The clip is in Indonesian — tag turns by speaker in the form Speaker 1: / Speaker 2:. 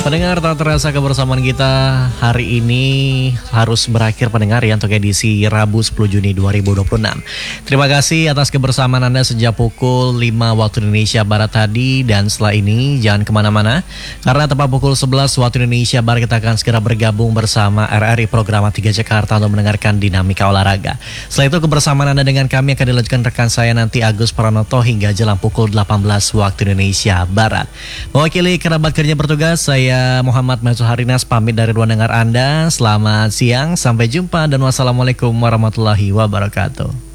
Speaker 1: Pendengar, tak terasa kebersamaan kita hari ini harus berakhir pendengar ya untuk edisi Rabu 10 Juni 2026. Terima kasih atas kebersamaan Anda sejak pukul 5 waktu Indonesia Barat tadi. Dan setelah ini jangan kemana-mana, karena tepat pukul 11 waktu Indonesia Barat kita akan segera bergabung bersama RRI Program 3 Jakarta untuk mendengarkan dinamika olahraga. Setelah itu kebersamaan Anda dengan kami akan dilanjutkan rekan saya nanti Agus Pranoto hingga jelang pukul 18 waktu Indonesia Barat. Mewakili kerabat kerja bertugas, saya Muhammad Mansur Harinas pamit dari ruang dengar Anda. Selamat siang, sampai jumpa dan wassalamualaikum warahmatullahi wabarakatuh.